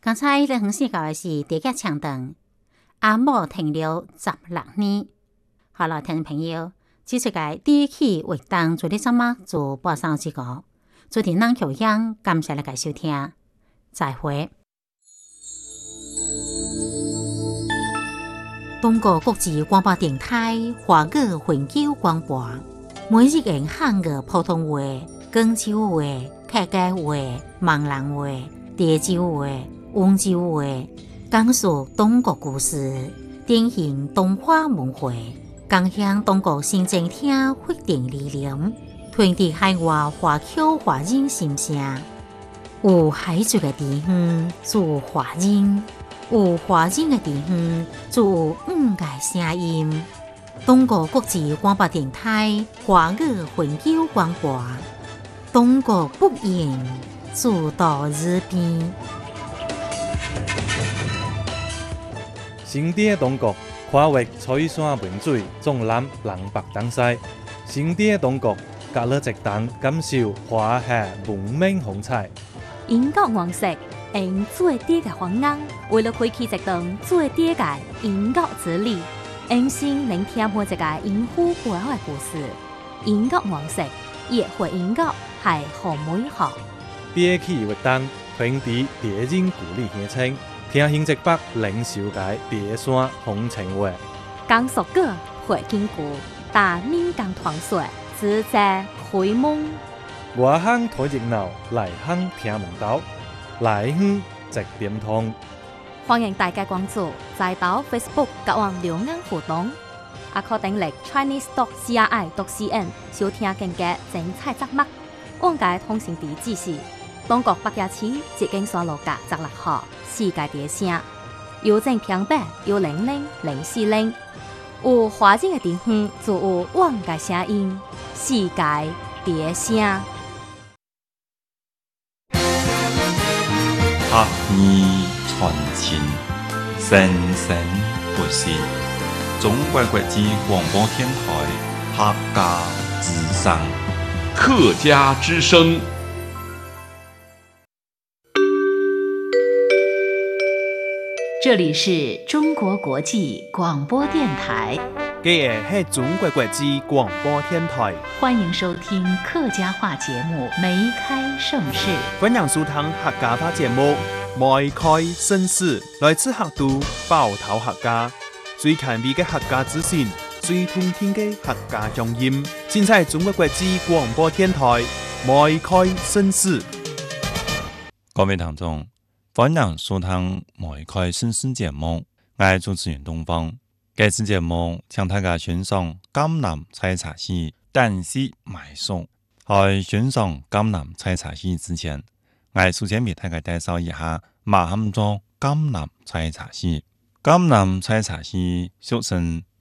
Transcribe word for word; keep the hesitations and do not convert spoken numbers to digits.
刚才咧分享到的是第一枪长阿母停了十六年。好了，听众朋友，这次嘅第一期活动做啲什么做播送之歌，做啲人口样，感谢你嘅收听，再会。中国国际广播电台华语环球广播，每日用汉语普通话、广州话、客家话、闽南话、潮州话、温州话，讲述中国故事，典型东华文化，共享中国新政厅发展理念，传递海外华侨华人心声。有海族嘅地方做华人，有华人嘅地方做五个声音。中国国际广播电台华语环球广播，中国不言，主到日边。 新店中国跨越彩山文水，纵览南北东西。新店中国隔了一档，感受华夏文明风采。 英国王室用最低嘅方案，为了开启一档最低嘅英国之旅，用心聆听每一个英虎背后嘅故事。英国王室也会英国系好美好。 第一期活动传递第一人故里乡亲，听新浙北领袖嘅第一线风情话。 讲述个会经过，但闽港传说只在开蒙。 外乡睇热闹，内乡听门道，来乡直点通。 欢迎大家关注在岛 Facebook 甲网留言互动，也可登录 Chinese dot C R I dot C N 收听更加精彩节目。往界通讯地址是中国北野市捷径山路甲十六号世界第一声，邮政平板有零零零四零。有华人嘅地方就有往界声音，世界第一声。 客意传情，生生不息。中国国际广播电台客家之声， 客家之声。 这里是中国国际广播电台， 这个是中国国际广播电台， 欢迎收听客家话节目《梅开盛世》。 欢迎收听客家话节目《梅开盛世》，来自客都包头客家，最近味嘅客家资讯，最通听嘅客家乡音，现在中国国际广播电台《梅开盛世》。 各位听众，欢迎收听《梅开盛世》节目，我係主持人東方。這次節目請大家欣賞江南採茶戲但是買餸。喺欣賞江南採茶戲之前，我首先為大家介紹一下乜嘢做江南採茶戲。江南採茶戲俗稱